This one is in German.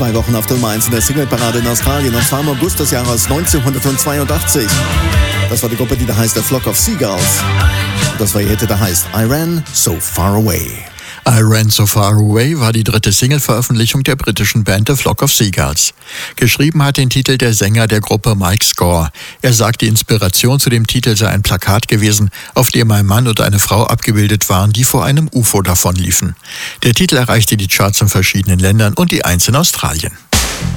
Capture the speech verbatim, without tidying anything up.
zwei Wochen auf Nummer eins in der Singleparade in Australien, und zwar im August des Jahres neunzehnhundertzweiundachtzig. Das war die Gruppe, die da heißt The Flock of Seagulls. Und das war ihr Hit, der heißt I Ran So Far Away. I Ran So Far Away war die dritte Single-Veröffentlichung der britischen Band The Flock of Seagulls. Geschrieben hat den Titel der Sänger der Gruppe Mike Score. Er sagt, die Inspiration zu dem Titel sei ein Plakat gewesen, auf dem ein Mann und eine Frau abgebildet waren, die vor einem U F O davonliefen. Der Titel erreichte die Charts in verschiedenen Ländern und die Eins in Australien.